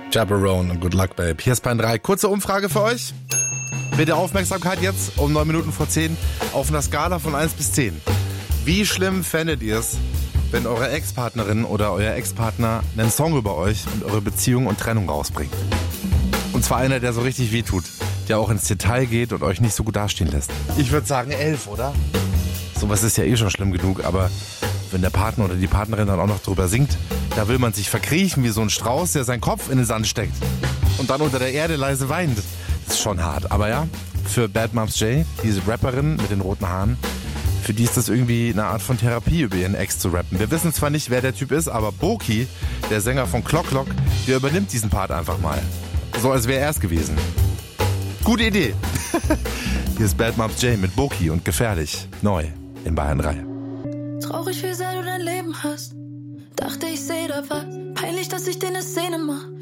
Chaperone und Good Luck Babe. Hier ist Bayern 3. Kurze Umfrage für euch. Bitte Aufmerksamkeit jetzt um 9 Minuten vor 10 auf einer Skala von 1 bis 10. Wie schlimm fändet ihr es, wenn eure Ex-Partnerin oder euer Ex-Partner einen Song über euch und eure Beziehung und Trennung rausbringt? Und zwar einer, der so richtig wehtut, der auch ins Detail geht und euch nicht so gut dastehen lässt. Ich würde sagen 11, oder? Sowas ist ja eh schon schlimm genug, aber wenn der Partner oder die Partnerin dann auch noch drüber singt, da will man sich verkriechen wie so ein Strauß, der seinen Kopf in den Sand steckt und dann unter der Erde leise weint. Das ist schon hart. Aber ja, für Bad Moms J, diese Rapperin mit den roten Haaren, für die ist das irgendwie eine Art von Therapie, über ihren Ex zu rappen. Wir wissen zwar nicht, wer der Typ ist, aber Boki, der Sänger von Clock Clock, der übernimmt diesen Part einfach mal. So als wäre er es gewesen. Gute Idee. Hier ist Bad Moms J mit Boki und Gefährlich. Neu in Bayern 3. Traurig, wie sehr du dein Leben hast. Dachte, ich seh da was. Peinlich, dass ich dir ne Szene mach.